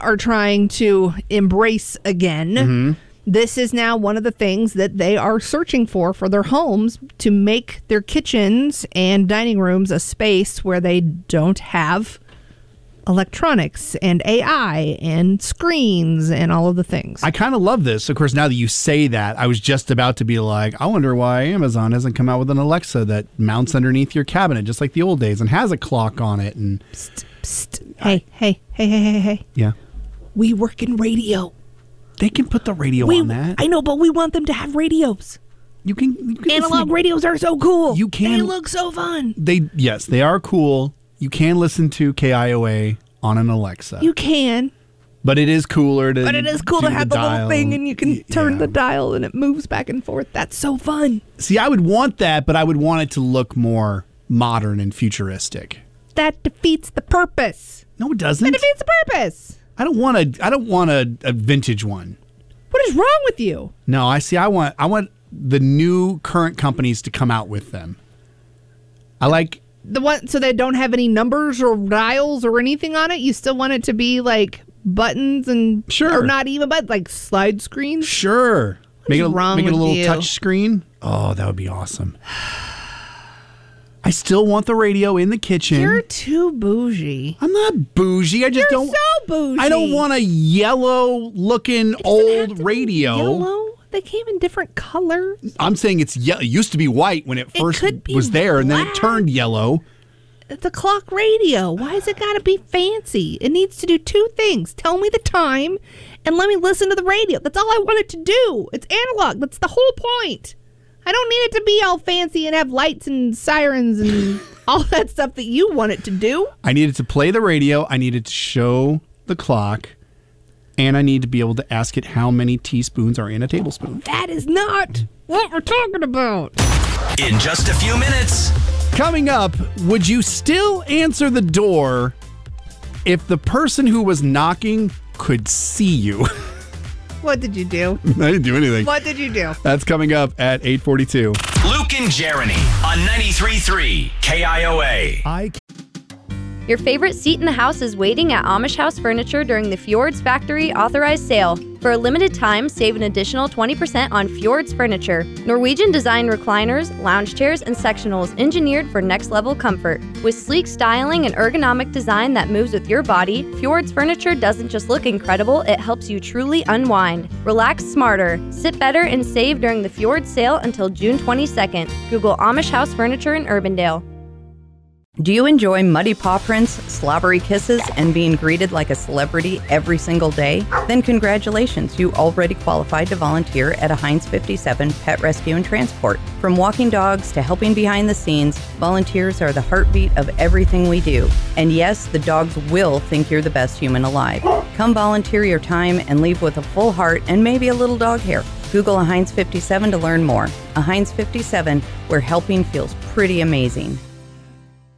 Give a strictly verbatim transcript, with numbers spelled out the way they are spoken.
are trying to embrace again. Mm-hmm. This is now one of the things that they are searching for for their homes, to make their kitchens and dining rooms a space where they don't have electronics and A I and screens and all of the things. I kind of love this. Of course, now that you say that, I was just about to be like, I wonder why Amazon hasn't come out with an Alexa that mounts underneath your cabinet just like the old days and has a clock on it. And psst, psst. Hey, hey, hey, hey, hey, hey. Yeah. We work in radio. They can put the radio we, on that. I know, but we want them to have radios. You can, you can Analog radios are so cool. You can. They look so fun. They yes, they are cool. You can listen to K I O A on an Alexa. You can. But it is cooler to But it is cool to have the, the little thing and you can turn yeah. the dial and it moves back and forth. That's so fun. See, I would want that, but I would want it to look more modern and futuristic. That defeats the purpose. No, it doesn't. That defeats the purpose. I don't want a I don't want a, a vintage one. What is wrong with you? No, I see I want I want the new current companies to come out with them. I like the one so they don't have any numbers or dials or anything on it. You still want it to be like buttons and sure, or not even but like slide screens. Sure, what make is it wrong make it a with little you? touch screen. Oh, that would be awesome. I still want the radio in the kitchen. You're too bougie. I'm not bougie. I just You're don't. so bougie. I don't want a yellow looking old radio. Yellow. They came in different colors. I'm saying it's yellow. It used to be white when it first it was there, black. and then it turned yellow. It's a clock radio. Why has it got to be fancy? It needs to do two things. Tell me the time and let me listen to the radio. That's all I want it to do. It's analog. That's the whole point. I don't need it to be all fancy and have lights and sirens and all that stuff that you want it to do. I needed to play the radio. I needed to show the clock. And I need to be able to ask it how many teaspoons are in a tablespoon. That is not what we're talking about. In just a few minutes. Coming up, would you still answer the door if the person who was knocking could see you? What did you do? I didn't do anything. What did you do? That's coming up at eight forty-two. Luke and Jeremy on ninety-three point three K I O A. I Your favorite seat in the house is waiting at Amish House Furniture during the Fjords Factory authorized sale. For a limited time, save an additional twenty percent on Fjords Furniture. Norwegian design recliners, lounge chairs, and sectionals engineered for next-level comfort. With sleek styling and ergonomic design that moves with your body, Fjords Furniture doesn't just look incredible, it helps you truly unwind. Relax smarter. Sit better and save during the Fjords sale until June twenty-second. Google Amish House Furniture in Urbandale. Do you enjoy muddy paw prints, slobbery kisses, and being greeted like a celebrity every single day? Then congratulations, you already qualified to volunteer at a Heinz fifty-seven Pet Rescue and Transport. From walking dogs to helping behind the scenes, volunteers are the heartbeat of everything we do. And yes, the dogs will think you're the best human alive. Come volunteer your time and leave with a full heart and maybe a little dog hair. Google a Heinz fifty-seven to learn more. A Heinz fifty-seven, where helping feels pretty amazing.